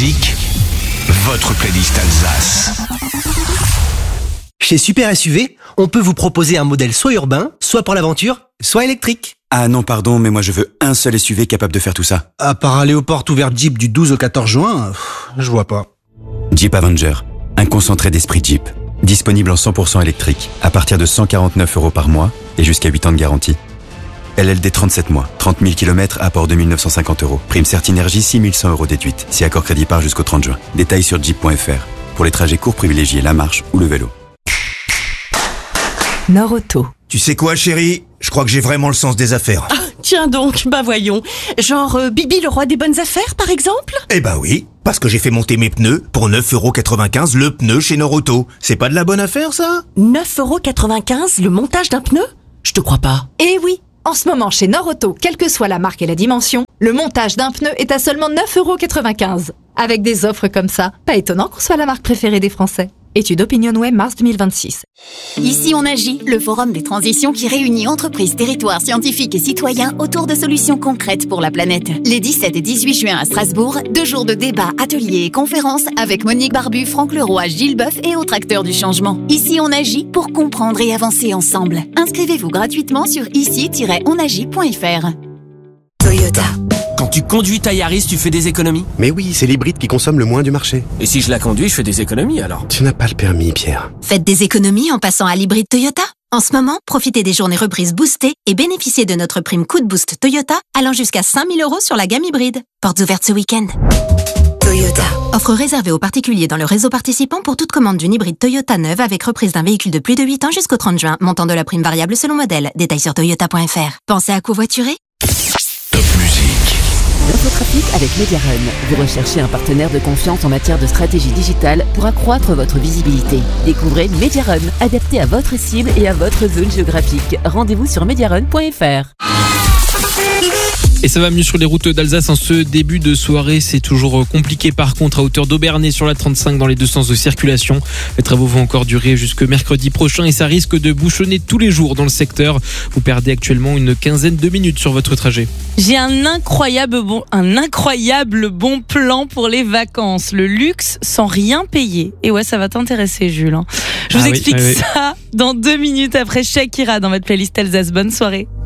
Musique, votre playlist Alsace. Chez Super SUV, on peut vous proposer un modèle soit urbain, soit pour l'aventure, soit électrique. Ah non, pardon, mais moi je veux un seul SUV capable de faire tout ça. À part aller aux portes ouvertes Jeep du 12 au 14 juin, je vois pas. Jeep Avenger, un concentré d'esprit Jeep. Disponible en 100% électrique, à partir de 149 € par mois et jusqu'à 8 ans de garantie. LLD 37 mois, 30 000 km, apport 2 950 €. Prime Certinergie, 6 100 € déduite, si accord crédit part jusqu'au 30 juin. Détails sur jeep.fr. Pour les trajets courts, privilégiez la marche ou le vélo. Nord Auto. Tu sais quoi, chérie ? Je crois que j'ai vraiment le sens des affaires. Ah, tiens donc, bah voyons. Genre Bibi le roi des bonnes affaires, par exemple ? Eh bah oui, parce que j'ai fait monter mes pneus pour 9,95 € le pneu chez Nord Auto. C'est pas de la bonne affaire, ça ? 9,95 € le montage d'un pneu ? Je te crois pas. Eh oui, en ce moment chez Nord Auto, quelle que soit la marque et la dimension, le montage d'un pneu est à seulement 9,95 €. Avec des offres comme ça, pas étonnant qu'on soit la marque préférée des Français. Étude OpinionWay, mars 2026. Ici on agit, le forum des transitions qui réunit entreprises, territoires, scientifiques et citoyens autour de solutions concrètes pour la planète. Les 17 et 18 juin à Strasbourg, 2 jours de débats, ateliers et conférences avec Monique Barbu, Franck Leroy, Gilles Boeuf et autres acteurs du changement. Ici on agit pour comprendre et avancer ensemble. Inscrivez-vous gratuitement sur ici-onagit.fr. Toyota. Quand tu conduis ta Yaris, tu fais des économies ? Mais oui, c'est l'hybride qui consomme le moins du marché. Et si je la conduis, je fais des économies alors ? Tu n'as pas le permis, Pierre. Faites des économies en passant à l'hybride Toyota. En ce moment, profitez des journées reprises boostées et bénéficiez de notre prime Coup de Boost Toyota allant jusqu'à 5 000 € sur la gamme hybride. Portes ouvertes ce week-end. Toyota. Offre réservée aux particuliers dans le réseau participant pour toute commande d'une hybride Toyota neuve avec reprise d'un véhicule de plus de 8 ans jusqu'au 30 juin. Montant de la prime variable selon modèle. Détails sur toyota.fr. Pensez à covoiturer ? Top musique. L'infotrafic avec Mediarun. Vous recherchez un partenaire de confiance en matière de stratégie digitale pour accroître votre visibilité. Découvrez Mediarun, adapté à votre cible et à votre zone géographique. Rendez-vous sur mediarun.fr. Et ça va mieux sur les routes d'Alsace en ce début de soirée. C'est toujours compliqué par contre à hauteur d'Aubernay sur la 35 dans les deux sens de circulation. Les travaux vont encore durer jusque mercredi prochain et ça risque de bouchonner tous les jours dans le secteur. Vous perdez actuellement une quinzaine de minutes sur votre trajet. J'ai un incroyable bon plan pour les vacances. Le luxe sans rien payer. Et ouais, ça va t'intéresser, Jules. Je vous explique ça dans 2 minutes après Shakira dans votre playlist Alsace. Bonne soirée.